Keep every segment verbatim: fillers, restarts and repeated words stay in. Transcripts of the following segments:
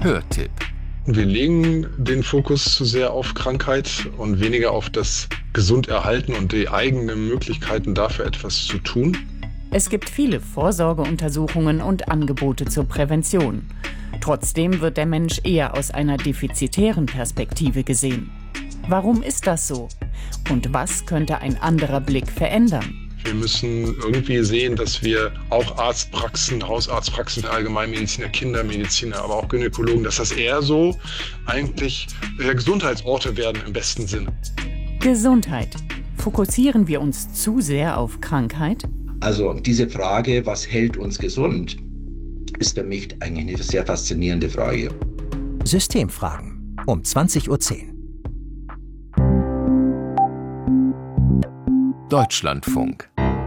Hörtipp. Wir legen den Fokus zu sehr auf Krankheit und weniger auf das Gesunderhalten und die eigenen Möglichkeiten dafür etwas zu tun. Es gibt viele Vorsorgeuntersuchungen und Angebote zur Prävention. Trotzdem wird der Mensch eher aus einer defizitären Perspektive gesehen. Warum ist das so? Und was könnte ein anderer Blick verändern? Wir müssen irgendwie sehen, dass wir auch Arztpraxen, Hausarztpraxen für Allgemeinmediziner, Kindermediziner, aber auch Gynäkologen, dass das eher so eigentlich Gesundheitsorte werden im besten Sinne. Gesundheit. Fokussieren wir uns zu sehr auf Krankheit? Also diese Frage, was hält uns gesund, ist für mich eigentlich eine sehr faszinierende Frage. Systemfragen um zwanzig Uhr zehn. Deutschlandfunk.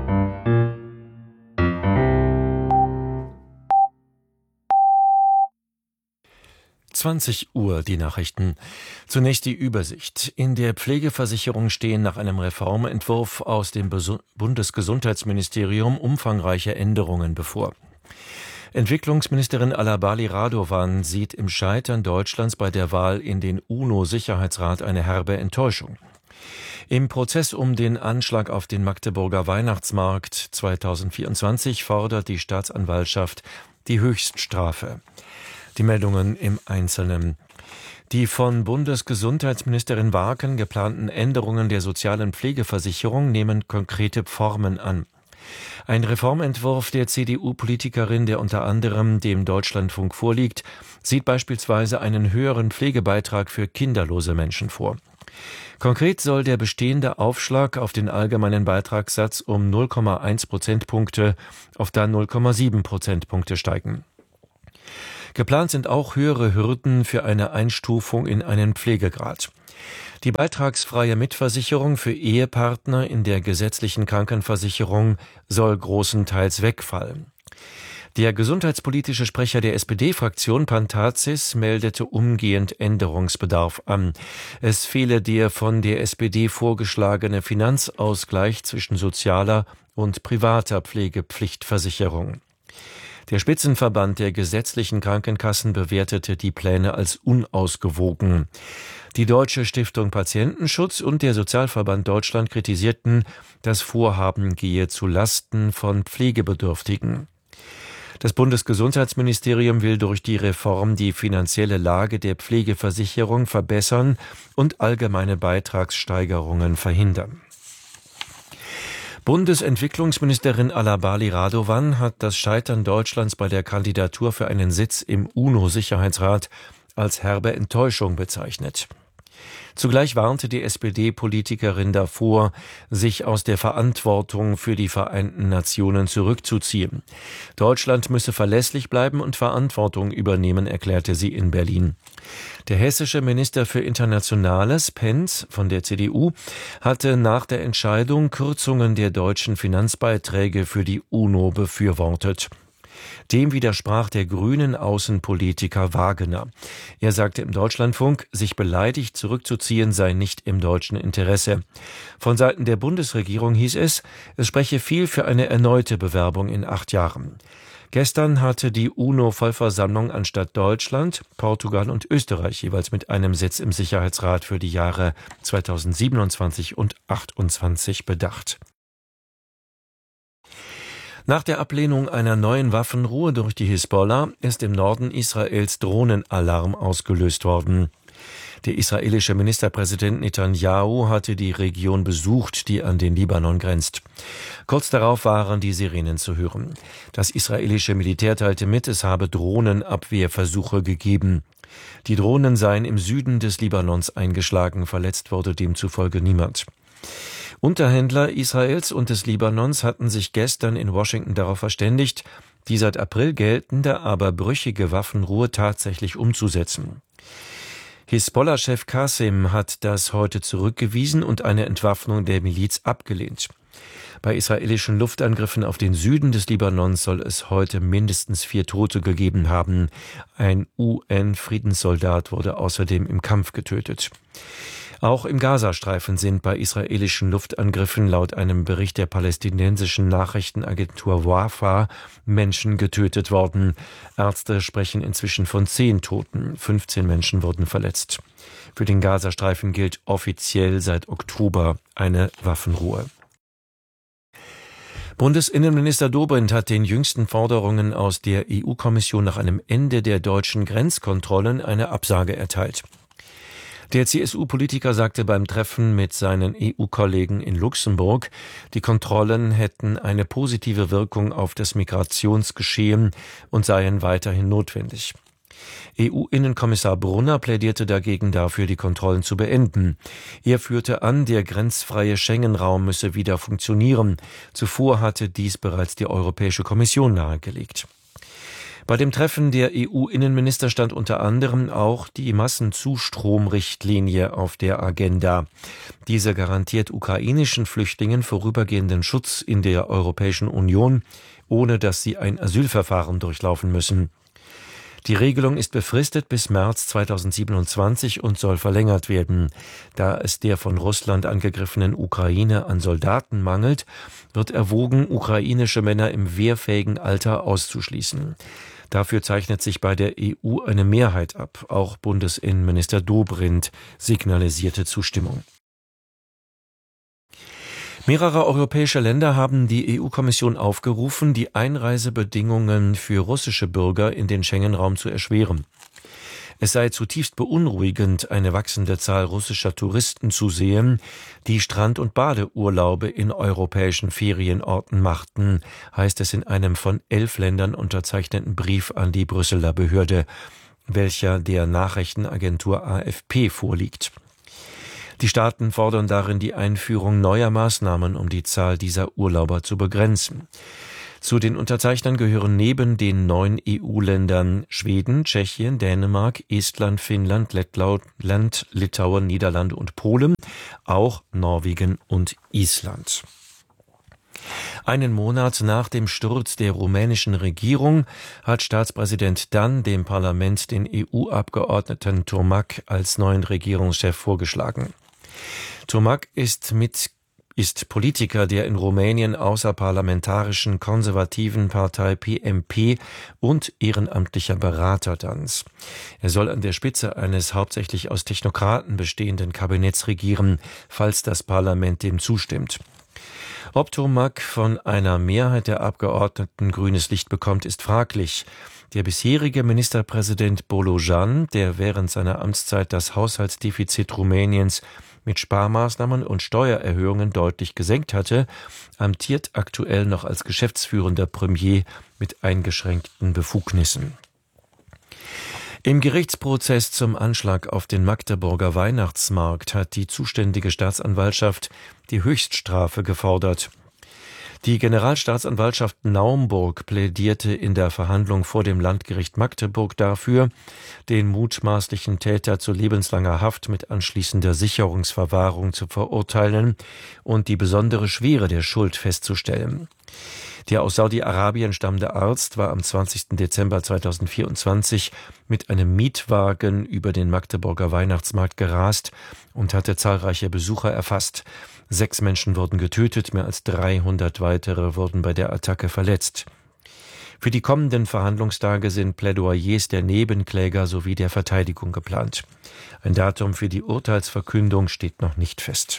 zwanzig Uhr, die Nachrichten. Zunächst die Übersicht. In der Pflegeversicherung stehen nach einem Reformentwurf aus dem Bundesgesundheitsministerium umfangreiche Änderungen bevor. Entwicklungsministerin Alabali Radovan sieht im Scheitern Deutschlands bei der Wahl in den UNO-Sicherheitsrat eine herbe Enttäuschung. Im Prozess um den Anschlag auf den Magdeburger Weihnachtsmarkt zweitausendvierundzwanzig fordert die Staatsanwaltschaft die Höchststrafe. Die Meldungen im Einzelnen. Die von Bundesgesundheitsministerin Warken geplanten Änderungen der sozialen Pflegeversicherung nehmen konkrete Formen an. Ein Reformentwurf der C D U-Politikerin, der unter anderem dem Deutschlandfunk vorliegt, sieht beispielsweise einen höheren Pflegebeitrag für kinderlose Menschen vor. Konkret soll der bestehende Aufschlag auf den allgemeinen Beitragssatz um null Komma eins Prozentpunkte auf dann null Komma sieben Prozentpunkte steigen. Geplant sind auch höhere Hürden für eine Einstufung in einen Pflegegrad. Die beitragsfreie Mitversicherung für Ehepartner in der gesetzlichen Krankenversicherung soll großenteils wegfallen. Der gesundheitspolitische Sprecher der S P D-Fraktion Pantazis meldete umgehend Änderungsbedarf an. Es fehle der von der S P D vorgeschlagene Finanzausgleich zwischen sozialer und privater Pflegepflichtversicherung. Der Spitzenverband der gesetzlichen Krankenkassen bewertete die Pläne als unausgewogen. Die Deutsche Stiftung Patientenschutz und der Sozialverband Deutschland kritisierten, das Vorhaben gehe zu Lasten von Pflegebedürftigen. Das Bundesgesundheitsministerium will durch die Reform die finanzielle Lage der Pflegeversicherung verbessern und allgemeine Beitragssteigerungen verhindern. Bundesentwicklungsministerin Alabali Radovan hat das Scheitern Deutschlands bei der Kandidatur für einen Sitz im UNO-Sicherheitsrat als herbe Enttäuschung bezeichnet. Zugleich warnte die S P D-Politikerin davor, sich aus der Verantwortung für die Vereinten Nationen zurückzuziehen. Deutschland müsse verlässlich bleiben und Verantwortung übernehmen, erklärte sie in Berlin. Der hessische Minister für Internationales, Pentz von der C D U, hatte nach der Entscheidung Kürzungen der deutschen Finanzbeiträge für die UNO befürwortet. Dem widersprach der grünen Außenpolitiker Wagener. Er sagte im Deutschlandfunk, sich beleidigt zurückzuziehen sei nicht im deutschen Interesse. Von Seiten der Bundesregierung hieß es, es spreche viel für eine erneute Bewerbung in acht Jahren. Gestern hatte die UNO-Vollversammlung anstatt Deutschland, Portugal und Österreich jeweils mit einem Sitz im Sicherheitsrat für die Jahre zweitausendsiebenundzwanzig und achtundzwanzig bedacht. Nach der Ablehnung einer neuen Waffenruhe durch die Hisbollah ist im Norden Israels Drohnenalarm ausgelöst worden. Der israelische Ministerpräsident Netanyahu hatte die Region besucht, die an den Libanon grenzt. Kurz darauf waren die Sirenen zu hören. Das israelische Militär teilte mit, es habe Drohnenabwehrversuche gegeben. Die Drohnen seien im Süden des Libanons eingeschlagen, verletzt wurde demzufolge niemand. Unterhändler Israels und des Libanons hatten sich gestern in Washington darauf verständigt, die seit April geltende, aber brüchige Waffenruhe tatsächlich umzusetzen. Hisbollah-Chef Qasem hat das heute zurückgewiesen und eine Entwaffnung der Miliz abgelehnt. Bei israelischen Luftangriffen auf den Süden des Libanons soll es heute mindestens vier Tote gegeben haben. Ein U N-Friedenssoldat wurde außerdem im Kampf getötet. Auch im Gazastreifen sind bei israelischen Luftangriffen laut einem Bericht der palästinensischen Nachrichtenagentur Wafa Menschen getötet worden. Ärzte sprechen inzwischen von zehn Toten. fünfzehn Menschen wurden verletzt. Für den Gazastreifen gilt offiziell seit Oktober eine Waffenruhe. Bundesinnenminister Dobrindt hat den jüngsten Forderungen aus der E U-Kommission nach einem Ende der deutschen Grenzkontrollen eine Absage erteilt. Der C S U-Politiker sagte beim Treffen mit seinen E U-Kollegen in Luxemburg, die Kontrollen hätten eine positive Wirkung auf das Migrationsgeschehen und seien weiterhin notwendig. E U-Innenkommissar Brunner plädierte dagegen dafür, die Kontrollen zu beenden. Er führte an, der grenzfreie Schengen-Raum müsse wieder funktionieren. Zuvor hatte dies bereits die Europäische Kommission nahegelegt. Bei dem Treffen der E U-Innenminister stand unter anderem auch die Massenzustromrichtlinie auf der Agenda. Diese garantiert ukrainischen Flüchtlingen vorübergehenden Schutz in der Europäischen Union, ohne dass sie ein Asylverfahren durchlaufen müssen. Die Regelung ist befristet bis März zweitausendsiebenundzwanzig und soll verlängert werden. Da es der von Russland angegriffenen Ukraine an Soldaten mangelt, wird erwogen, ukrainische Männer im wehrfähigen Alter auszuschließen. Dafür zeichnet sich bei der E U eine Mehrheit ab. Auch Bundesinnenminister Dobrindt signalisierte Zustimmung. Mehrere europäische Länder haben die E U-Kommission aufgerufen, die Einreisebedingungen für russische Bürger in den Schengen-Raum zu erschweren. Es sei zutiefst beunruhigend, eine wachsende Zahl russischer Touristen zu sehen, die Strand- und Badeurlaube in europäischen Ferienorten machten, heißt es in einem von elf Ländern unterzeichneten Brief an die Brüsseler Behörde, welcher der Nachrichtenagentur A F P vorliegt. Die Staaten fordern darin die Einführung neuer Maßnahmen, um die Zahl dieser Urlauber zu begrenzen. Zu den Unterzeichnern gehören neben den neun E U-Ländern Schweden, Tschechien, Dänemark, Estland, Finnland, Lettland, Litauen, Niederlande und Polen, auch Norwegen und Island. Einen Monat nach dem Sturz der rumänischen Regierung hat Staatspräsident Dan dem Parlament den E U-Abgeordneten Tomac als neuen Regierungschef vorgeschlagen. Tomac ist mit ist Politiker der in Rumänien außerparlamentarischen konservativen Partei P M P und ehrenamtlicher Berater Dans. Er soll an der Spitze eines hauptsächlich aus Technokraten bestehenden Kabinetts regieren, falls das Parlament dem zustimmt. Ob Tomac von einer Mehrheit der Abgeordneten grünes Licht bekommt, ist fraglich. Der bisherige Ministerpräsident Bolojan, der während seiner Amtszeit das Haushaltsdefizit Rumäniens mit Sparmaßnahmen und Steuererhöhungen deutlich gesenkt hatte, amtiert aktuell noch als geschäftsführender Premier mit eingeschränkten Befugnissen. Im Gerichtsprozess zum Anschlag auf den Magdeburger Weihnachtsmarkt hat die zuständige Staatsanwaltschaft die Höchststrafe gefordert. Die Generalstaatsanwaltschaft Naumburg plädierte in der Verhandlung vor dem Landgericht Magdeburg dafür, den mutmaßlichen Täter zu lebenslanger Haft mit anschließender Sicherungsverwahrung zu verurteilen und die besondere Schwere der Schuld festzustellen. Der aus Saudi-Arabien stammende Arzt war am zwanzigsten Dezember zweitausendvierundzwanzig mit einem Mietwagen über den Magdeburger Weihnachtsmarkt gerast und hatte zahlreiche Besucher erfasst. Sechs Menschen wurden getötet, mehr als dreihundert weitere wurden bei der Attacke verletzt. Für die kommenden Verhandlungstage sind Plädoyers der Nebenkläger sowie der Verteidigung geplant. Ein Datum für die Urteilsverkündung steht noch nicht fest.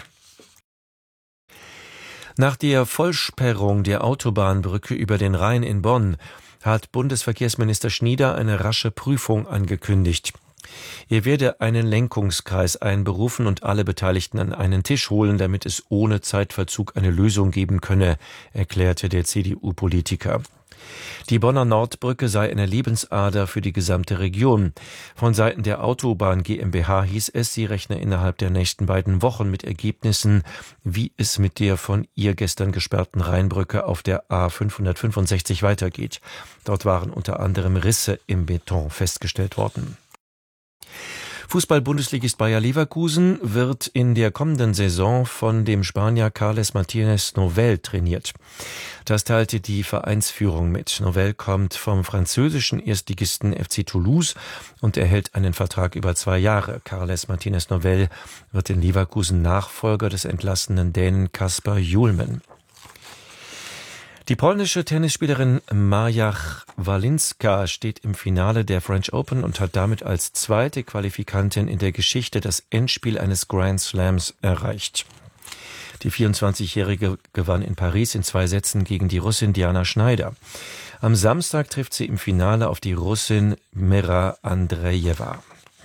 Nach der Vollsperrung der Autobahnbrücke über den Rhein in Bonn hat Bundesverkehrsminister Schnieder eine rasche Prüfung angekündigt. Er werde einen Lenkungskreis einberufen und alle Beteiligten an einen Tisch holen, damit es ohne Zeitverzug eine Lösung geben könne, erklärte der C D U-Politiker. Die Bonner Nordbrücke sei eine Lebensader für die gesamte Region. Von Seiten der Autobahn GmbH hieß es, sie rechne innerhalb der nächsten beiden Wochen mit Ergebnissen, wie es mit der von ihr gestern gesperrten Rheinbrücke auf der A fünfhundertfünfundsechzig weitergeht. Dort waren unter anderem Risse im Beton festgestellt worden. Fußball-Bundesligist Bayer Leverkusen wird in der kommenden Saison von dem Spanier Carles Martínez Novell trainiert. Das teilte die Vereinsführung mit. Novell kommt vom französischen Erstligisten F C Toulouse und erhält einen Vertrag über zwei Jahre. Carles Martínez Novell wird in Leverkusen Nachfolger des entlassenen Dänen Kasper Hjulmen. Die polnische Tennisspielerin Maja Walinska steht im Finale der French Open und hat damit als zweite Qualifikantin in der Geschichte das Endspiel eines Grand Slams erreicht. Die vierundzwanzigjährige gewann in Paris in zwei Sätzen gegen die Russin Diana Schneider. Am Samstag trifft sie im Finale auf die Russin Mira Andreeva.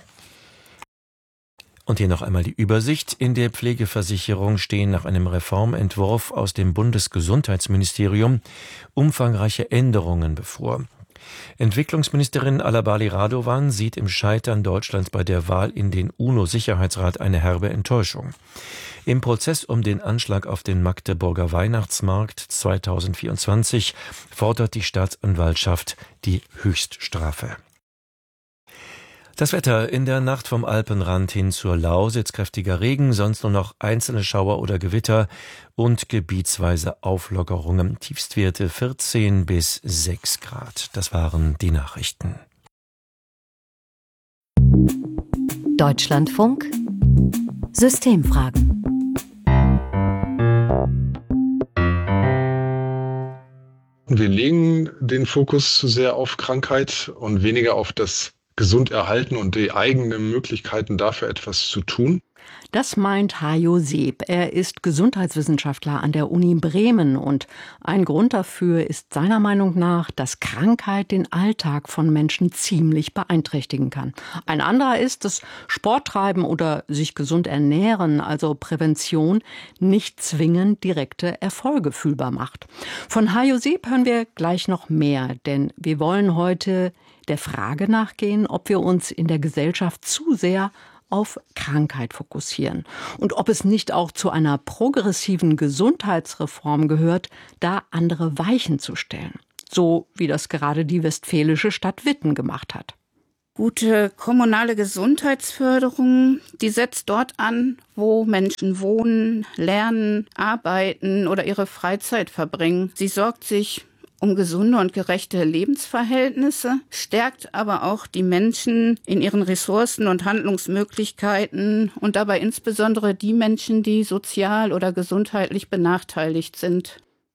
Und hier noch einmal die Übersicht. In der Pflegeversicherung stehen nach einem Reformentwurf aus dem Bundesgesundheitsministerium umfangreiche Änderungen bevor. Entwicklungsministerin Alabali Radovan sieht im Scheitern Deutschlands bei der Wahl in den UNO-Sicherheitsrat eine herbe Enttäuschung. Im Prozess um den Anschlag auf den Magdeburger Weihnachtsmarkt zweitausendvierundzwanzig fordert die Staatsanwaltschaft die Höchststrafe. Das Wetter: in der Nacht vom Alpenrand hin zur Lausitz kräftiger Regen, sonst nur noch einzelne Schauer oder Gewitter und gebietsweise Auflockerungen. Tiefstwerte vierzehn bis sechs Grad. Das waren die Nachrichten. Deutschlandfunk Systemfragen. Wir legen den Fokus zu sehr auf Krankheit und weniger auf das Gesunderhalten und die eigenen Möglichkeiten dafür etwas zu tun. Das meint Hajo Seeb. Er ist Gesundheitswissenschaftler an der Uni Bremen und ein Grund dafür ist seiner Meinung nach, dass Krankheit den Alltag von Menschen ziemlich beeinträchtigen kann. Ein anderer ist, dass Sporttreiben oder sich gesund ernähren, also Prävention, nicht zwingend direkte Erfolge fühlbar macht. Von Hajo Seeb hören wir gleich noch mehr, denn wir wollen heute der Frage nachgehen, ob wir uns in der Gesellschaft zu sehr auf Krankheit fokussieren und ob es nicht auch zu einer progressiven Gesundheitsreform gehört, da andere Weichen zu stellen, so wie das gerade die westfälische Stadt Witten gemacht hat. Gute kommunale Gesundheitsförderung, die setzt dort an, wo Menschen wohnen, lernen, arbeiten oder ihre Freizeit verbringen. Sie sorgt sich um gesunde und gerechte Lebensverhältnisse, stärkt aber auch die Menschen in ihren Ressourcen und Handlungsmöglichkeiten und dabei insbesondere die Menschen, die sozial oder gesundheitlich benachteiligt sind.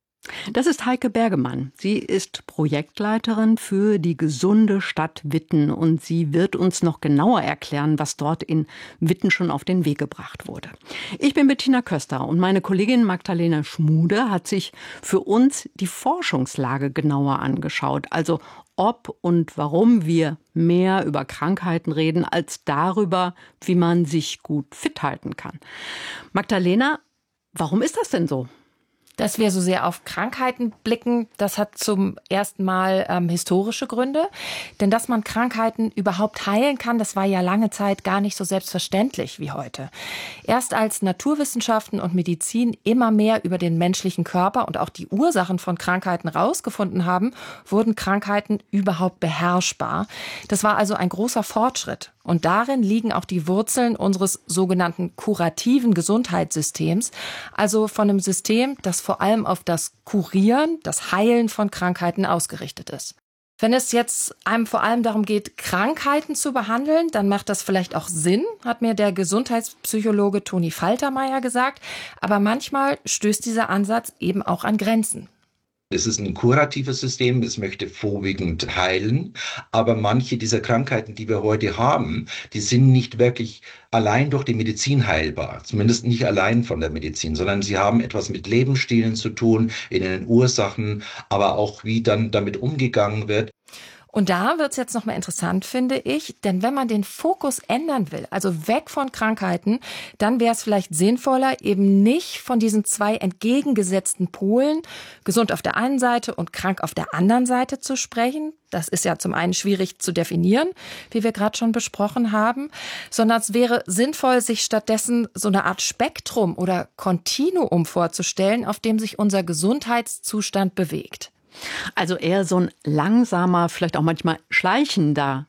Das ist Heike Bergemann. Sie ist Projektleiterin für die gesunde Stadt Witten und sie wird uns noch genauer erklären, was dort in Witten schon auf den Weg gebracht wurde. Ich bin Bettina Köster und meine Kollegin Magdalena Schmude hat sich für uns die Forschungslage genauer angeschaut, also ob und warum wir mehr über Krankheiten reden, als darüber, wie man sich gut fit halten kann. Magdalena, warum ist das denn so? Dass wir so sehr auf Krankheiten blicken, das hat zum ersten Mal ähm, historische Gründe. Denn dass man Krankheiten überhaupt heilen kann, das war ja lange Zeit gar nicht so selbstverständlich wie heute. Erst als Naturwissenschaften und Medizin immer mehr über den menschlichen Körper und auch die Ursachen von Krankheiten rausgefunden haben, wurden Krankheiten überhaupt beherrschbar. Das war also ein großer Fortschritt. Und darin liegen auch die Wurzeln unseres sogenannten kurativen Gesundheitssystems, also von einem System, das vor allem auf das Kurieren, das Heilen von Krankheiten ausgerichtet ist. Wenn es jetzt einem vor allem darum geht, Krankheiten zu behandeln, dann macht das vielleicht auch Sinn, hat mir der Gesundheitspsychologe Toni Faltermeier gesagt. Aber manchmal stößt dieser Ansatz eben auch an Grenzen. Es ist ein kuratives System, es möchte vorwiegend heilen, aber manche dieser Krankheiten, die wir heute haben, die sind nicht wirklich allein durch die Medizin heilbar, zumindest nicht allein von der Medizin, sondern sie haben etwas mit Lebensstilen zu tun, in den Ursachen, aber auch wie dann damit umgegangen wird. Und da wird's jetzt nochmal interessant, finde ich, denn wenn man den Fokus ändern will, also weg von Krankheiten, dann wäre es vielleicht sinnvoller, eben nicht von diesen zwei entgegengesetzten Polen, gesund auf der einen Seite und krank auf der anderen Seite zu sprechen. Das ist ja zum einen schwierig zu definieren, wie wir gerade schon besprochen haben, sondern es wäre sinnvoll, sich stattdessen so eine Art Spektrum oder Kontinuum vorzustellen, auf dem sich unser Gesundheitszustand bewegt. Also eher so ein langsamer, vielleicht auch manchmal schleichender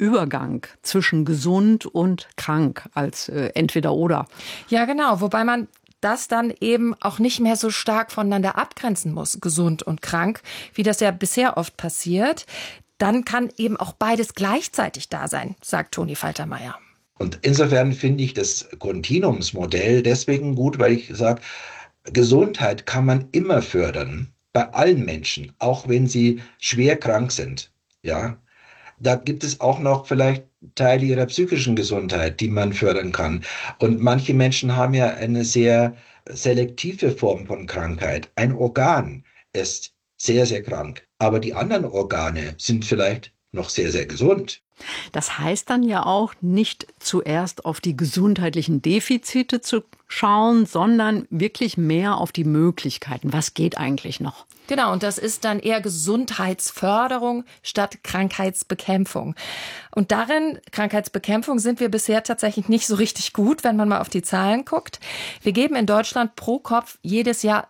Übergang zwischen gesund und krank als äh, entweder oder. Ja, genau. Wobei man das dann eben auch nicht mehr so stark voneinander abgrenzen muss, gesund und krank, wie das ja bisher oft passiert. Dann kann eben auch beides gleichzeitig da sein, sagt Toni Faltermeier. Und insofern finde ich das Kontinuumsmodell deswegen gut, weil ich sage, Gesundheit kann man immer fördern, bei allen Menschen, auch wenn sie schwer krank sind. Ja, da gibt es auch noch vielleicht Teile ihrer psychischen Gesundheit, die man fördern kann. Und manche Menschen haben ja eine sehr selektive Form von Krankheit. Ein Organ ist sehr, sehr krank, aber die anderen Organe sind vielleicht noch sehr, sehr gesund. Das heißt dann ja auch, nicht zuerst auf die gesundheitlichen Defizite zu schauen, sondern wirklich mehr auf die Möglichkeiten. Was geht eigentlich noch? Genau, und das ist dann eher Gesundheitsförderung statt Krankheitsbekämpfung. Und darin, Krankheitsbekämpfung, sind wir bisher tatsächlich nicht so richtig gut, wenn man mal auf die Zahlen guckt. Wir geben in Deutschland pro Kopf jedes Jahr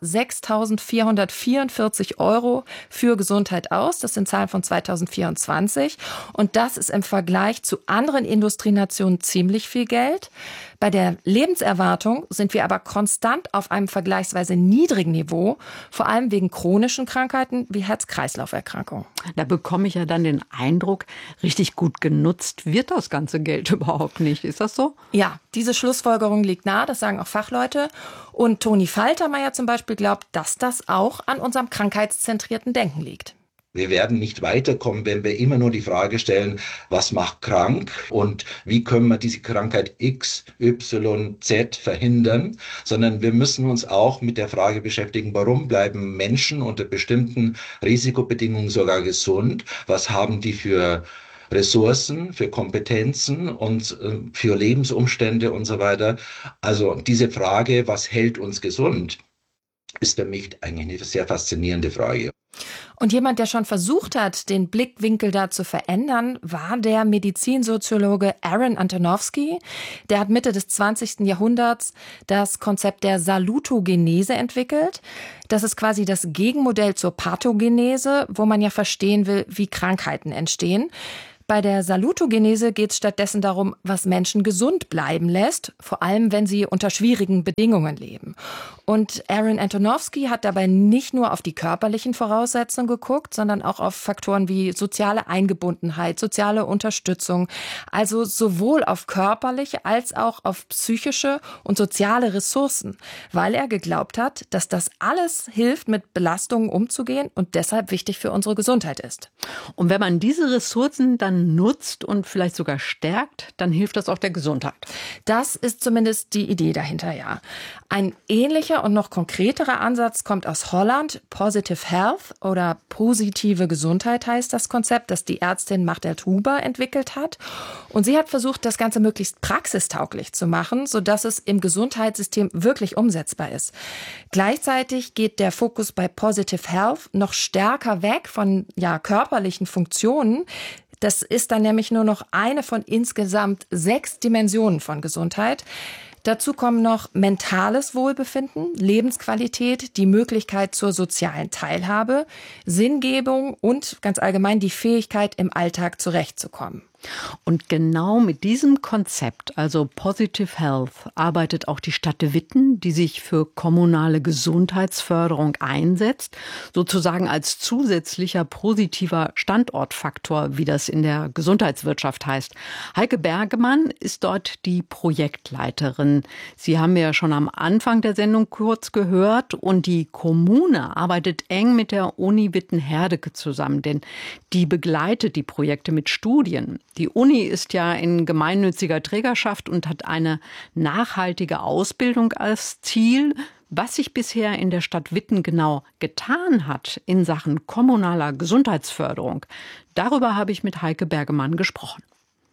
sechstausendvierhundertvierundvierzig Euro für Gesundheit aus. Das sind Zahlen von zweitausendvierundzwanzig. Und das ist im Vergleich zu anderen Industrienationen ziemlich viel Geld. Bei der Lebenserwartung sind wir aber konstant auf einem vergleichsweise niedrigen Niveau, vor allem wegen chronischen Krankheiten wie Herz-Kreislauf-Erkrankungen. Da bekomme ich ja dann den Eindruck, richtig gut genutzt wird das ganze Geld überhaupt nicht. Ist das so? Ja, diese Schlussfolgerung liegt nahe, das sagen auch Fachleute. Und Toni Faltermeier zum Beispiel glaubt, dass das auch an unserem krankheitszentrierten Denken liegt. Wir werden nicht weiterkommen, wenn wir immer nur die Frage stellen, was macht krank und wie können wir diese Krankheit X, Y, Z verhindern, sondern wir müssen uns auch mit der Frage beschäftigen, warum bleiben Menschen unter bestimmten Risikobedingungen sogar gesund? Was haben die für Ressourcen, für Kompetenzen und äh, für Lebensumstände und so weiter? Also diese Frage, was hält uns gesund, ist für mich eigentlich eine sehr faszinierende Frage. Und jemand, der schon versucht hat, den Blickwinkel da zu verändern, war der Medizinsoziologe Aaron Antonovsky. Der hat Mitte des zwanzigsten Jahrhunderts das Konzept der Salutogenese entwickelt. Das ist quasi das Gegenmodell zur Pathogenese, wo man ja verstehen will, wie Krankheiten entstehen. Bei der Salutogenese geht es stattdessen darum, was Menschen gesund bleiben lässt, vor allem wenn sie unter schwierigen Bedingungen leben. Und Aaron Antonovsky hat dabei nicht nur auf die körperlichen Voraussetzungen geguckt, sondern auch auf Faktoren wie soziale Eingebundenheit, soziale Unterstützung, also sowohl auf körperliche als auch auf psychische und soziale Ressourcen, weil er geglaubt hat, dass das alles hilft, mit Belastungen umzugehen und deshalb wichtig für unsere Gesundheit ist. Und wenn man diese Ressourcen dann nutzt und vielleicht sogar stärkt, dann hilft das auch der Gesundheit. Das ist zumindest die Idee dahinter, ja. Ein ähnlicher und noch konkreterer Ansatz kommt aus Holland. Positive Health oder positive Gesundheit heißt das Konzept, das die Ärztin Martelt Huber entwickelt hat. Und sie hat versucht, das Ganze möglichst praxistauglich zu machen, sodass es im Gesundheitssystem wirklich umsetzbar ist. Gleichzeitig geht der Fokus bei Positive Health noch stärker weg von ja, körperlichen Funktionen. Das ist dann nämlich nur noch eine von insgesamt sechs Dimensionen von Gesundheit. Dazu kommen noch mentales Wohlbefinden, Lebensqualität, die Möglichkeit zur sozialen Teilhabe, Sinngebung und ganz allgemein die Fähigkeit, im Alltag zurechtzukommen. Und genau mit diesem Konzept, also Positive Health, arbeitet auch die Stadt Witten, die sich für kommunale Gesundheitsförderung einsetzt, sozusagen als zusätzlicher positiver Standortfaktor, wie das in der Gesundheitswirtschaft heißt. Heike Bergemann ist dort die Projektleiterin. Sie haben ja schon am Anfang der Sendung kurz gehört und die Kommune arbeitet eng mit der Uni Witten-Herdecke zusammen, denn die begleitet die Projekte mit Studien. Die Uni ist ja in gemeinnütziger Trägerschaft und hat eine nachhaltige Ausbildung als Ziel. Was sich bisher in der Stadt Witten genau getan hat in Sachen kommunaler Gesundheitsförderung, darüber habe ich mit Heike Bergemann gesprochen.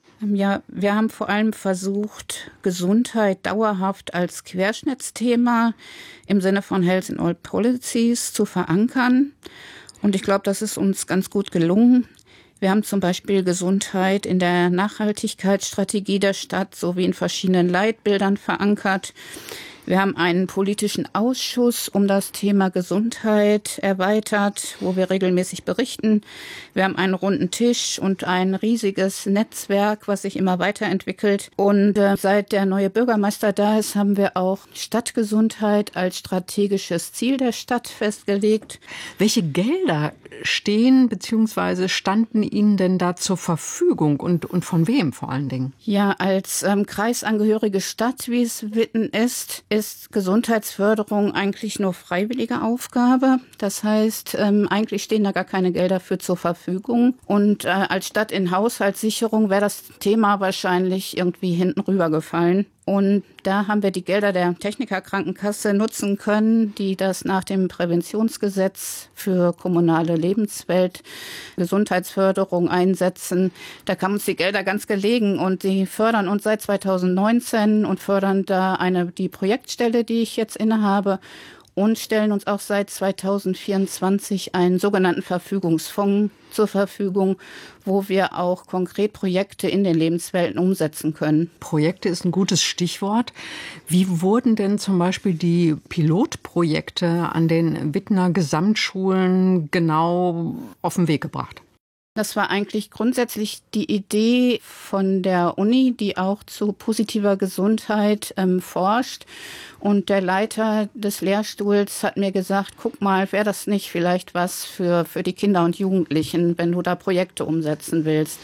Ja, wir haben vor allem versucht, Gesundheit dauerhaft als Querschnittsthema im Sinne von Health in All Policies zu verankern. Und ich glaube, das ist uns ganz gut gelungen. Wir haben zum Beispiel Gesundheit in der Nachhaltigkeitsstrategie der Stadt sowie in verschiedenen Leitbildern verankert. Wir haben einen politischen Ausschuss um das Thema Gesundheit erweitert, wo wir regelmäßig berichten. Wir haben einen runden Tisch und ein riesiges Netzwerk, was sich immer weiterentwickelt. Und äh, seit der neue Bürgermeister da ist, haben wir auch Stadtgesundheit als strategisches Ziel der Stadt festgelegt. Welche Gelder stehen bzw. standen Ihnen denn da zur Verfügung und, und von wem vor allen Dingen? Ja, als ähm, kreisangehörige Stadt, wie es Witten ist, ist Gesundheitsförderung eigentlich nur freiwillige Aufgabe. Das heißt, ähm, eigentlich stehen da gar keine Gelder für zur Verfügung. Und äh, als Stadt in Haushaltssicherung wäre das Thema wahrscheinlich irgendwie hinten rübergefallen. Und da haben wir die Gelder der Technikerkrankenkasse nutzen können, die das nach dem Präventionsgesetz für kommunale Lebenswelt Gesundheitsförderung einsetzen. Da kamen uns die Gelder ganz gelegen und die fördern uns seit zweitausendneunzehn und fördern da eine die Projektstelle, die ich jetzt innehabe. Und stellen uns auch seit zweitausendvierundzwanzig einen sogenannten Verfügungsfonds zur Verfügung, wo wir auch konkret Projekte in den Lebenswelten umsetzen können. Projekte ist ein gutes Stichwort. Wie wurden denn zum Beispiel die Pilotprojekte an den Wittener Gesamtschulen genau auf den Weg gebracht? Das war eigentlich grundsätzlich die Idee von der Uni, die auch zu positiver Gesundheit ähm, forscht. Und der Leiter des Lehrstuhls hat mir gesagt, guck mal, wäre das nicht vielleicht was für, für die Kinder und Jugendlichen, wenn du da Projekte umsetzen willst.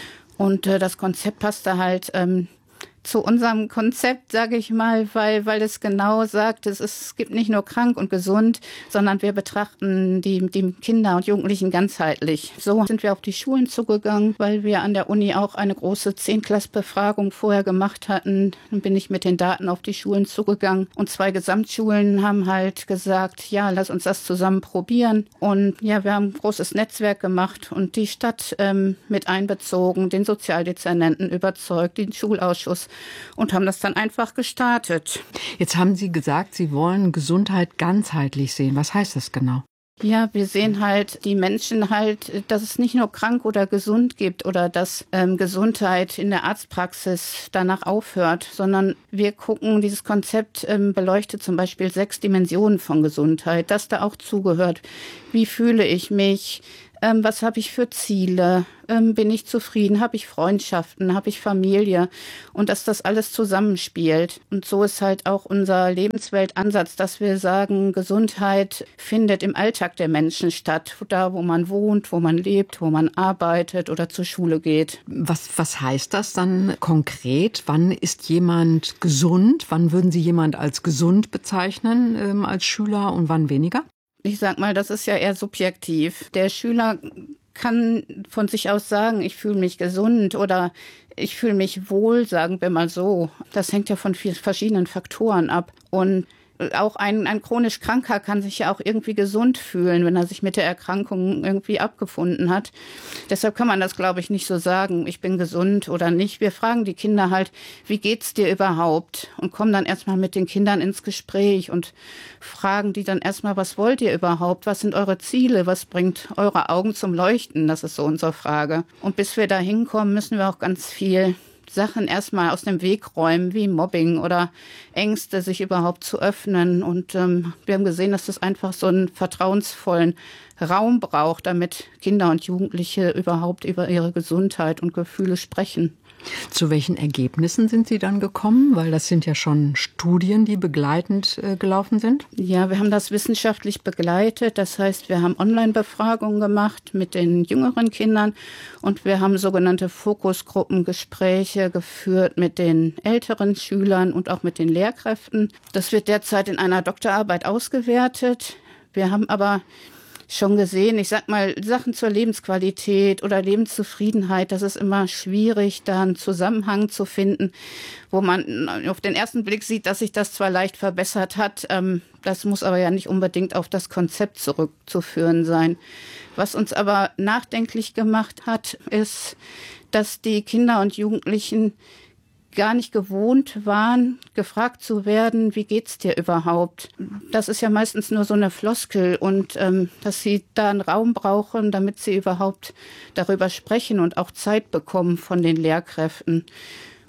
Und äh, das Konzept passte halt ähm, zu unserem Konzept, sage ich mal, weil weil es genau sagt, es, ist, es gibt nicht nur krank und gesund, sondern wir betrachten die, die Kinder und Jugendlichen ganzheitlich. So sind wir auf die Schulen zugegangen, weil wir an der Uni auch eine große Zehnklass-Befragung vorher gemacht hatten. Dann bin ich mit den Daten auf die Schulen zugegangen und zwei Gesamtschulen haben halt gesagt, ja, lass uns das zusammen probieren. Und ja, wir haben ein großes Netzwerk gemacht und die Stadt ähm, mit einbezogen, den Sozialdezernenten überzeugt, den Schulausschuss und haben das dann einfach gestartet. Jetzt haben Sie gesagt, Sie wollen Gesundheit ganzheitlich sehen. Was heißt das genau? Ja, wir sehen halt die Menschen halt, dass es nicht nur krank oder gesund gibt oder dass ähm, Gesundheit in der Arztpraxis danach aufhört, sondern wir gucken, dieses Konzept ähm, beleuchtet zum Beispiel sechs Dimensionen von Gesundheit, dass da auch zugehört. Wie fühle ich mich? Ähm, was habe ich für Ziele? Ähm, bin ich zufrieden? Habe ich Freundschaften? Habe ich Familie? Und dass das alles zusammenspielt. Und so ist halt auch unser Lebensweltansatz, dass wir sagen, Gesundheit findet im Alltag der Menschen statt. Da, wo man wohnt, wo man lebt, wo man arbeitet oder zur Schule geht. Was, was heißt das dann konkret? Wann ist jemand gesund? Wann würden Sie jemand als gesund bezeichnen, ähm, als Schüler und wann weniger? Ich sag mal, das ist ja eher subjektiv. Der Schüler kann von sich aus sagen, ich fühle mich gesund oder ich fühle mich wohl, sagen wir mal so. Das hängt ja von vielen verschiedenen Faktoren ab. Und auch ein, ein chronisch Kranker kann sich ja auch irgendwie gesund fühlen, wenn er sich mit der Erkrankung irgendwie abgefunden hat. Deshalb kann man das, glaube ich, nicht so sagen, ich bin gesund oder nicht. Wir fragen die Kinder halt, wie geht's dir überhaupt? Und kommen dann erstmal mit den Kindern ins Gespräch und fragen die dann erstmal, was wollt ihr überhaupt? Was sind eure Ziele? Was bringt eure Augen zum Leuchten? Das ist so unsere Frage. Und bis wir da hinkommen, müssen wir auch ganz viel Sachen erstmal aus dem Weg räumen, wie Mobbing oder Ängste, sich überhaupt zu öffnen. Und ähm, wir haben gesehen, dass das einfach so einen vertrauensvollen Raum braucht, damit Kinder und Jugendliche überhaupt über ihre Gesundheit und Gefühle sprechen. Zu welchen Ergebnissen sind Sie dann gekommen? Weil das sind ja schon Studien, die begleitend äh, gelaufen sind. Ja, wir haben das wissenschaftlich begleitet. Das heißt, wir haben Online-Befragungen gemacht mit den jüngeren Kindern und wir haben sogenannte Fokusgruppengespräche geführt mit den älteren Schülern und auch mit den Lehrkräften. Das wird derzeit in einer Doktorarbeit ausgewertet. Wir haben aber schon gesehen, ich sag mal, Sachen zur Lebensqualität oder Lebenszufriedenheit, das ist immer schwierig, da einen Zusammenhang zu finden, wo man auf den ersten Blick sieht, dass sich das zwar leicht verbessert hat, ähm, das muss aber ja nicht unbedingt auf das Konzept zurückzuführen sein. Was uns aber nachdenklich gemacht hat, ist, dass die Kinder und Jugendlichen gar nicht gewohnt waren, gefragt zu werden, wie geht's dir überhaupt? Das ist ja meistens nur so eine Floskel und ähm, dass sie da einen Raum brauchen, damit sie überhaupt darüber sprechen und auch Zeit bekommen von den Lehrkräften.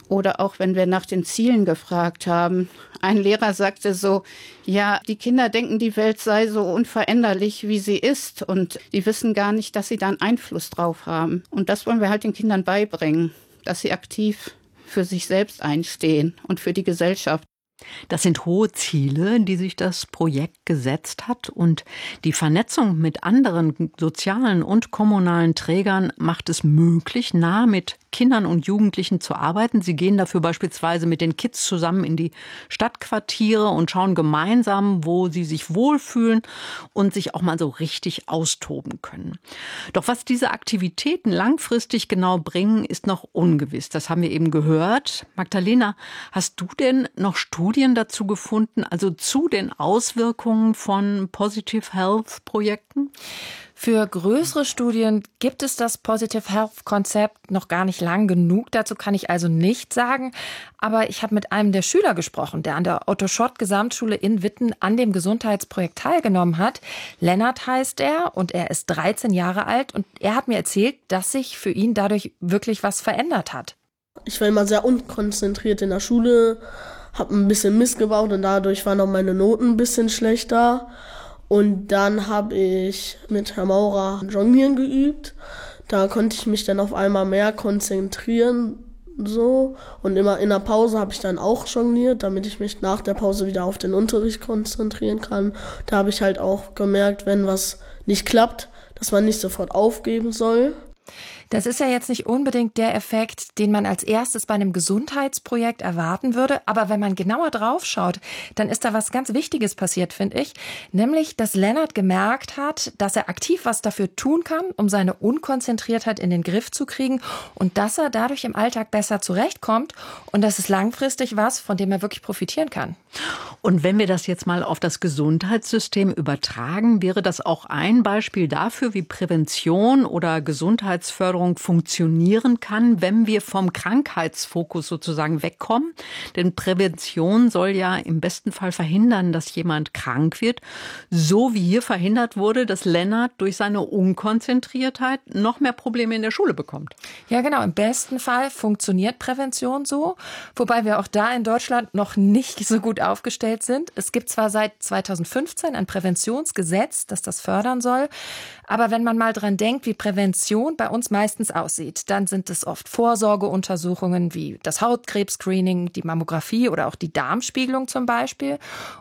Oder auch wenn wir nach den Zielen gefragt haben. Ein Lehrer sagte so, ja, die Kinder denken, die Welt sei so unveränderlich, wie sie ist. Und die wissen gar nicht, dass sie da einen Einfluss drauf haben. Und das wollen wir halt den Kindern beibringen, dass sie aktiv für sich selbst einstehen und für die Gesellschaft. Das sind hohe Ziele, die sich das Projekt gesetzt hat. Und die Vernetzung mit anderen sozialen und kommunalen Trägern macht es möglich, nah mit Kindern und Jugendlichen zu arbeiten. Sie gehen dafür beispielsweise mit den Kids zusammen in die Stadtquartiere und schauen gemeinsam, wo sie sich wohlfühlen und sich auch mal so richtig austoben können. Doch was diese Aktivitäten langfristig genau bringen, ist noch ungewiss. Das haben wir eben gehört. Magdalena, hast du denn noch Studien dazu gefunden, also zu den Auswirkungen von Positive Health Projekten? Für größere Studien gibt es das Positive Health Konzept noch gar nicht lang genug. Dazu kann ich also nichts sagen. Aber ich habe mit einem der Schüler gesprochen, der an der Otto-Schott-Gesamtschule in Witten an dem Gesundheitsprojekt teilgenommen hat. Lennart heißt er und er ist dreizehn Jahre alt. Und er hat mir erzählt, dass sich für ihn dadurch wirklich was verändert hat. Ich war immer sehr unkonzentriert in der Schule, habe ein bisschen Mist gebaut und dadurch waren auch meine Noten ein bisschen schlechter. Und dann habe ich mit Herrn Maurer Jonglieren geübt. Da konnte ich mich dann auf einmal mehr konzentrieren. So. Und immer in der Pause habe ich dann auch jongliert, damit ich mich nach der Pause wieder auf den Unterricht konzentrieren kann. Da habe ich halt auch gemerkt, wenn was nicht klappt, dass man nicht sofort aufgeben soll. Das ist ja jetzt nicht unbedingt der Effekt, den man als erstes bei einem Gesundheitsprojekt erwarten würde. Aber wenn man genauer drauf schaut, dann ist da was ganz Wichtiges passiert, finde ich. Nämlich, dass Lennart gemerkt hat, dass er aktiv was dafür tun kann, um seine Unkonzentriertheit in den Griff zu kriegen und dass er dadurch im Alltag besser zurechtkommt. Und das ist langfristig was, von dem er wirklich profitieren kann. Und wenn wir das jetzt mal auf das Gesundheitssystem übertragen, wäre das auch ein Beispiel dafür, wie Prävention oder Gesundheitsförderung funktionieren kann, wenn wir vom Krankheitsfokus sozusagen wegkommen. Denn Prävention soll ja im besten Fall verhindern, dass jemand krank wird. So wie hier verhindert wurde, dass Lennart durch seine Unkonzentriertheit noch mehr Probleme in der Schule bekommt. Ja, genau. Im besten Fall funktioniert Prävention so. Wobei wir auch da in Deutschland noch nicht so gut aufgestellt sind. Es gibt zwar seit zweitausendfünfzehn ein Präventionsgesetz, das das fördern soll. Aber wenn man mal dran denkt, wie Prävention bei uns meistens aussieht, dann sind es oft Vorsorgeuntersuchungen wie das Hautkrebs-Screening, die Mammographie oder auch die Darmspiegelung zum Beispiel.